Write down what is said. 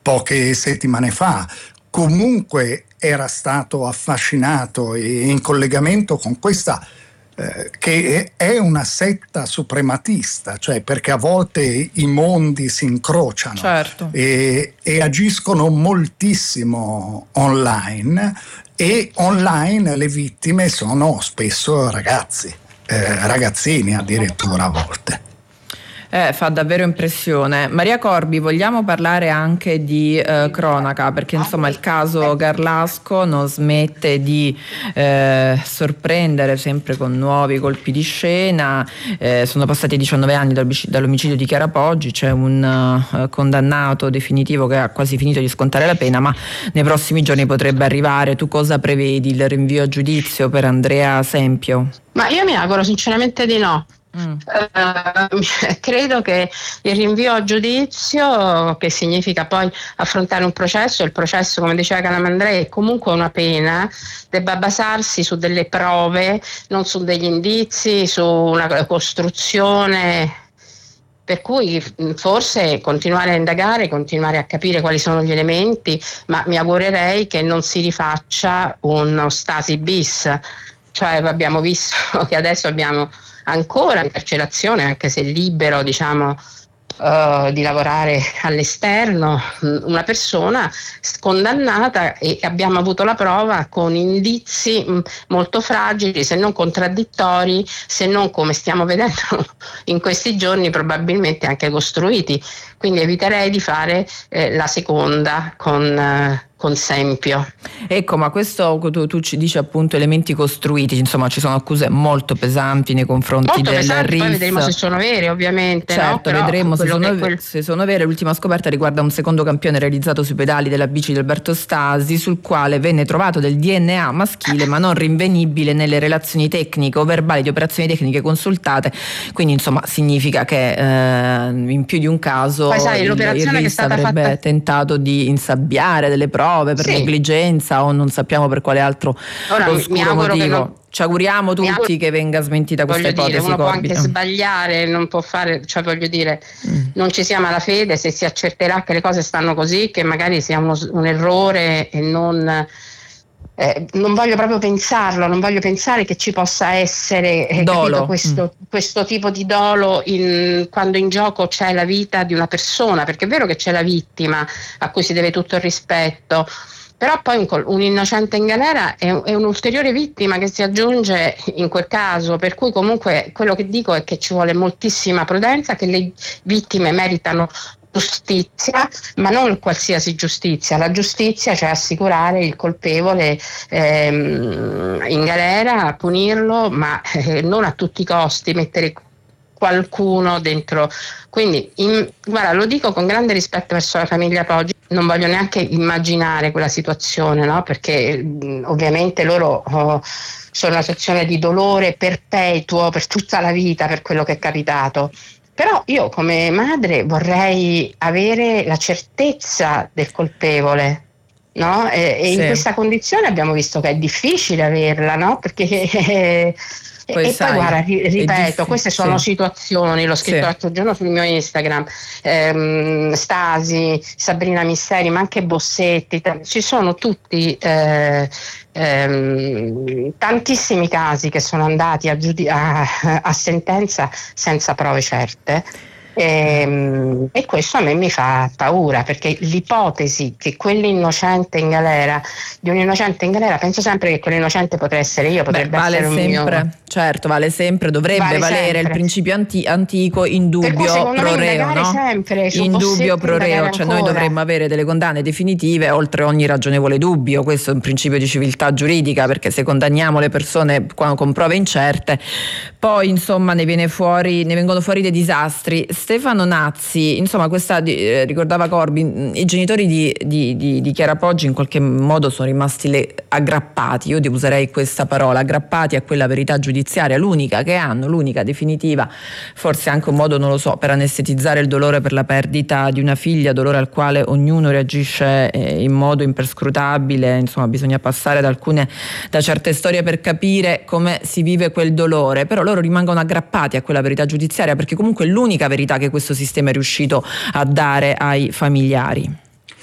poche settimane fa. Comunque era stato affascinato e in collegamento con questa che è una setta suprematista, cioè perché a volte i mondi si incrociano, certo, e agiscono moltissimo online, e online le vittime sono spesso ragazzi, ragazzini addirittura a volte. Fa davvero impressione. Maria Corbi, vogliamo parlare anche di cronaca, perché insomma il caso Garlasco non smette di sorprendere sempre con nuovi colpi di scena. Sono passati 19 anni dall'omicidio di Chiara Poggi, c'è un condannato definitivo che ha quasi finito di scontare la pena, ma nei prossimi giorni potrebbe arrivare. Tu cosa prevedi? Il rinvio a giudizio per Andrea Sempio? Ma io mi auguro sinceramente di no. Credo che il rinvio a giudizio, che significa poi affrontare un processo, il processo, come diceva Calamandrei, è comunque una pena, debba basarsi su delle prove, non su degli indizi, su una costruzione, per cui forse continuare a indagare, continuare a capire quali sono gli elementi, ma mi augurerei che non si rifaccia uno Stasi bis. Cioè abbiamo visto che adesso abbiamo ancora in carcerazione, anche se libero, diciamo, di lavorare all'esterno, una persona condannata, e abbiamo avuto la prova con indizi molto fragili, se non contraddittori, se non, come stiamo vedendo in questi giorni, probabilmente anche costruiti. Quindi eviterei di fare la seconda con Sempio. Ecco, ma questo tu ci dici appunto elementi costruiti, insomma ci sono accuse molto pesanti nei confronti del RIS. Poi vedremo se sono vere, ovviamente. Certo, no? vedremo se sono vere. L'ultima scoperta riguarda un secondo campione realizzato sui pedali della bici di Alberto Stasi, sul quale venne trovato del DNA maschile ma non rinvenibile nelle relazioni tecniche o verbali di operazioni tecniche consultate. Quindi insomma significa che in più di un caso il RIS avrebbe tentato di insabbiare delle prove per negligenza o non sappiamo per quale altro oscuro motivo. Ci auguriamo tutti che venga smentita questa ipotesi. Uno può anche sbagliare, non può fare, cioè voglio dire, non ci sia malafede se si accerterà che le cose stanno così, che magari sia un errore e non voglio proprio pensarlo, non voglio pensare che ci possa essere questo tipo di dolo quando in gioco c'è la vita di una persona, perché è vero che c'è la vittima a cui si deve tutto il rispetto, però poi un innocente in galera è un'ulteriore vittima che si aggiunge in quel caso, per cui comunque quello che dico è che ci vuole moltissima prudenza, che le vittime meritano giustizia, ma non qualsiasi giustizia. La giustizia, cioè assicurare il colpevole in galera, punirlo, ma non a tutti i costi, mettere qualcuno dentro. Quindi guarda, lo dico con grande rispetto verso la famiglia Poggi, non voglio neanche immaginare quella situazione, no? Perché ovviamente loro sono in una situazione di dolore perpetuo per tutta la vita per quello che è capitato. Però io come madre vorrei avere la certezza del colpevole, no? E in questa condizione abbiamo visto che è difficile averla, no? Perché poi guarda, ripeto, queste sono situazioni, l'ho scritto l'altro giorno sul mio Instagram, Stasi, Sabrina Misseri, ma anche Bossetti, ci sono tutti tantissimi casi che sono andati a sentenza senza prove certe. E questo a me mi fa paura, perché l'ipotesi che quell'innocente in galera, di un innocente in galera, penso sempre che quell'innocente potrà essere io, potrebbe essere un mio. Certo, vale sempre, dovrebbe valere sempre il principio antico, in dubbio pro reo, no? Sempre, in dubbio pro reo, cioè noi dovremmo avere delle condanne definitive oltre ogni ragionevole dubbio. Questo è un principio di civiltà giuridica, perché se condanniamo le persone con prove incerte, poi insomma ne vengono fuori dei disastri. Stefano Nazzi, insomma ricordava Corbi, i genitori di Chiara Poggi in qualche modo sono rimasti aggrappati, io userei questa parola, aggrappati a quella verità giudiziaria, l'unica che hanno, l'unica definitiva, forse anche un modo, non lo so, per anestetizzare il dolore per la perdita di una figlia, dolore al quale ognuno reagisce in modo imperscrutabile. Insomma, bisogna passare da certe storie per capire come si vive quel dolore, però loro rimangono aggrappati a quella verità giudiziaria, perché comunque è l'unica verità che questo sistema è riuscito a dare ai familiari.